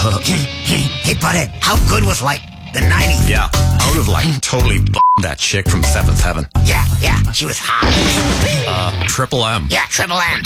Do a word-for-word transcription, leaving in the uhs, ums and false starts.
Hey, Butthead, how good was, like, the nineties? Yeah, I would have, like, totally b***ed that chick from Seventh Heaven. Yeah, yeah, she was hot. Uh, Triple M. Yeah, Triple M.